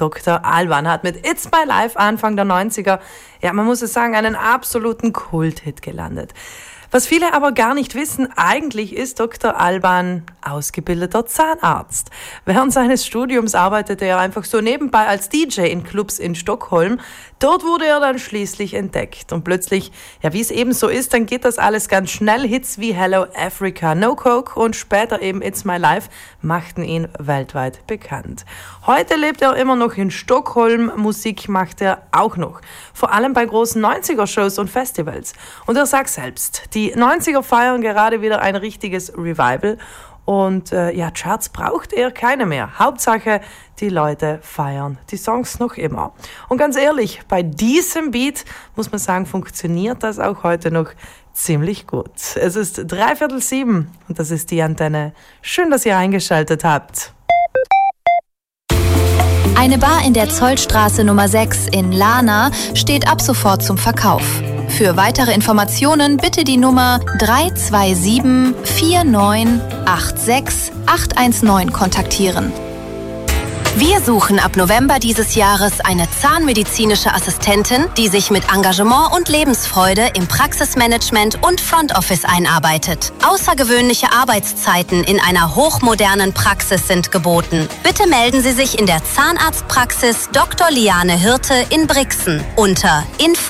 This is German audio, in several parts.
Dr. Alban hat mit It's My Life Anfang der 90er, ja, man muss es sagen, einen absoluten Kulthit gelandet. Was viele aber gar nicht wissen, eigentlich ist Dr. Alban ausgebildeter Zahnarzt. Während seines Studiums arbeitete er einfach so nebenbei als DJ in Clubs in Stockholm. Dort wurde er dann schließlich entdeckt. Und plötzlich, ja, wie es eben so ist, dann geht das alles ganz schnell. Hits wie Hello Africa, No Coke und später eben It's My Life machten ihn weltweit bekannt. Heute lebt er immer noch in Stockholm. Musik macht er auch noch. Vor allem bei großen 90er-Shows und Festivals. Und er sagt selbst, die 90er feiern gerade wieder ein richtiges Revival. Und Charts braucht er keine mehr. Hauptsache, die Leute feiern die Songs noch immer. Und ganz ehrlich, bei diesem Beat, muss man sagen, funktioniert das auch heute noch ziemlich gut. Es ist 6:45 und das ist die Antenne. Schön, dass ihr eingeschaltet habt. Eine Bar in der Zollstraße Nummer 6 in Lahna steht ab sofort zum Verkauf. Für weitere Informationen bitte die Nummer 327 4986 819 kontaktieren. Wir suchen ab November dieses Jahres eine zahnmedizinische Assistentin, die sich mit Engagement und Lebensfreude im Praxismanagement und Front Office einarbeitet. Außergewöhnliche Arbeitszeiten in einer hochmodernen Praxis sind geboten. Bitte melden Sie sich in der Zahnarztpraxis Dr. Liane Hirte in Brixen unter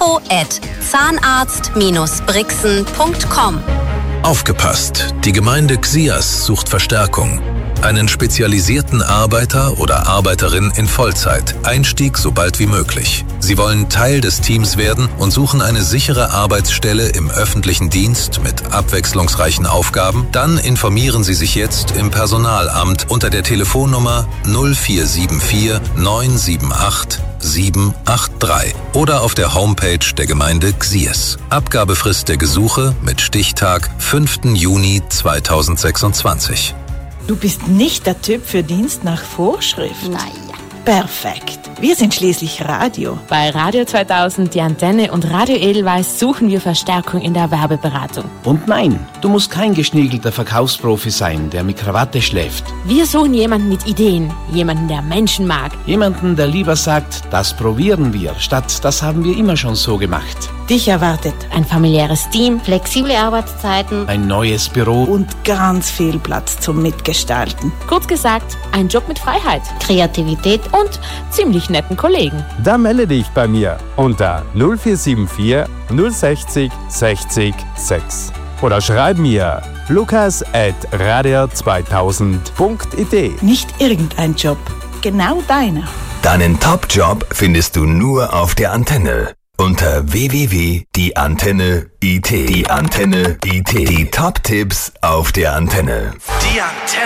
info@zahnarzt-brixen.com. Aufgepasst! Die Gemeinde Xias sucht Verstärkung. Einen spezialisierten Arbeiter oder Arbeiterin in Vollzeit. Einstieg so bald wie möglich. Sie wollen Teil des Teams werden und suchen eine sichere Arbeitsstelle im öffentlichen Dienst mit abwechslungsreichen Aufgaben? Dann informieren Sie sich jetzt im Personalamt unter der Telefonnummer 0474 978 783 oder auf der Homepage der Gemeinde Xias. Abgabefrist der Gesuche mit Stichtag 5. Juni 2026. Du bist nicht der Typ für Dienst nach Vorschrift. Naja. Perfekt. Wir sind schließlich Radio. Bei Radio 2000, die Antenne und Radio Edelweiss suchen wir Verstärkung in der Werbeberatung. Und nein, du musst kein geschniegelter Verkaufsprofi sein, der mit Krawatte schläft. Wir suchen jemanden mit Ideen, jemanden, der Menschen mag. Jemanden, der lieber sagt, das probieren wir, statt das haben wir immer schon so gemacht. Dich erwartet ein familiäres Team, flexible Arbeitszeiten, ein neues Büro und ganz viel Platz zum Mitgestalten. Kurz gesagt, ein Job mit Freiheit, Kreativität und ziemlich netten Kollegen. Dann melde dich bei mir unter 0474 060 60 6 oder schreib mir lukas@radio2000.it. Nicht irgendein Job, genau deiner. Deinen Top-Job findest du nur auf der Antenne. Unter www.dieantenne.it. Die Top-Tipps auf der Antenne. Die Antenne.